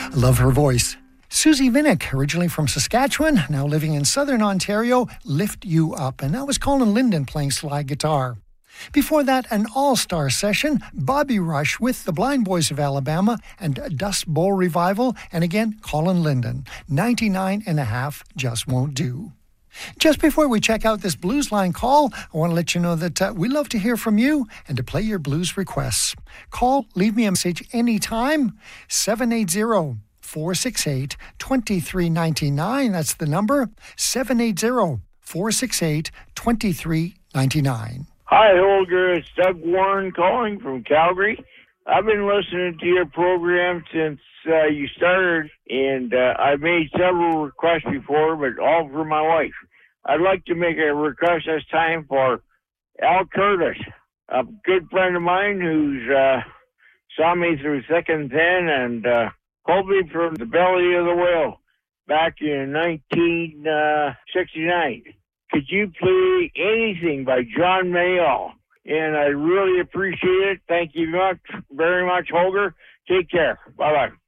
I love her voice. Susie Vinnick, originally from Saskatchewan, now living in southern Ontario, Lift You Up. And that was Colin Linden playing slide guitar. Before that, an all-star session, Bobby Rush with the Blind Boys of Alabama and Dust Bowl Revival, and again, Colin Linden, 99 and a half just won't do. Just before we check out this Blues Line call, I want to let you know that we love to hear from you and to play your blues requests. Call, leave me a message anytime, 780-468-2399. That's the number, 780-468-2399. Hi, Holger. It's Doug Warren calling from Calgary. I've been listening to your program since you started, and I've made several requests before, but all for my wife. I'd like to make a request this time for Al Curtis, a good friend of mine who's saw me through thick and thin and pulled me from the belly of the whale back in 1969. Could you play anything by John Mayall? And I really appreciate it. Thank you very much, Holger. Take care. Bye-bye.